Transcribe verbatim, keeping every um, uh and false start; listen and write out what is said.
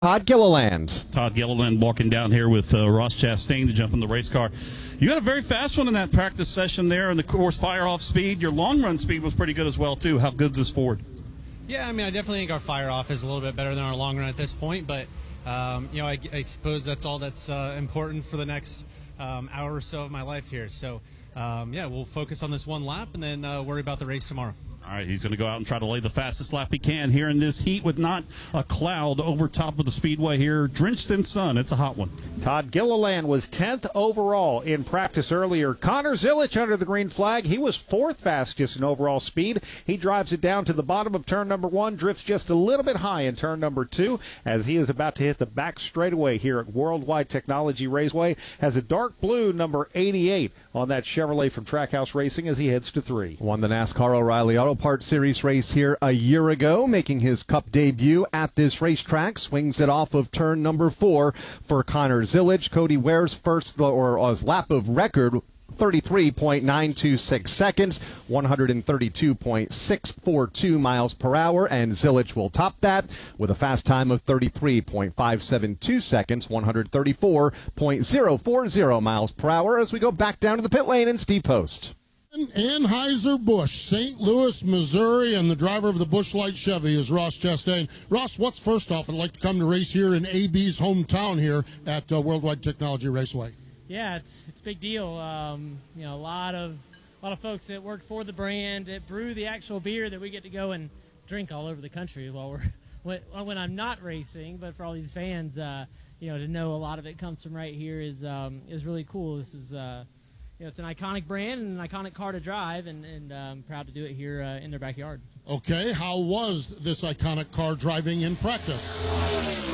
Todd Gilliland. Todd Gilliland walking down here with uh, Ross Chastain to jump in the race car. You had a very fast one in that practice session there, and the course fire-off speed. Your long-run speed was pretty good as well, too. How good is this Ford? Yeah, I mean, I definitely think our fire-off is a little bit better than our long run at this point, but, um, you know, I, I suppose that's all that's uh, important for the next um, hour or so of my life here. So, um, yeah, we'll focus on this one lap and then uh, worry about the race tomorrow. All right, he's going to go out and try to lay the fastest lap he can here in this heat with not a cloud over top of the speedway here, drenched in sun. It's a hot one. Todd Gilliland was tenth overall in practice earlier. Connor Zilic under the green flag. He was fourth fastest in overall speed. He drives it down to the bottom of turn number one, drifts just a little bit high in turn number two as he is about to hit the back straightaway here at Worldwide Technology Raceway. Has a dark blue number eighty-eight on that Chevrolet from Trackhouse Racing as he heads to three. Won the NASCAR O'Reilly Auto Parts Series race here a year ago, making his Cup debut at this racetrack. Swings it off of turn number four for Connor Zilic. Cody Ware's first or his lap of record, thirty-three point nine two six seconds, one hundred thirty-two point six four two miles per hour, and Zilic will top that with a fast time of thirty-three point five seven two seconds, one hundred thirty-four point zero four zero miles per hour as we go back down to the pit lane in Steve Post. Anheuser-Busch, Saint Louis, Missouri, and the driver of the Busch Light Chevy is Ross Chastain. Ross, what's first off, I'd like to come to race here in A B's hometown here at uh, Worldwide Technology Raceway. Yeah, it's it's a big deal. Um, you know, a lot of a lot of folks that work for the brand that brew the actual beer that we get to go and drink all over the country while we're when, when I'm not racing. But for all these fans, uh, you know, to know a lot of it comes from right here is um, is really cool. This is. Uh, You know, it's an iconic brand and an iconic car to drive, and, and I'm proud to do it here uh, in their backyard. Okay, how was this iconic car driving in practice?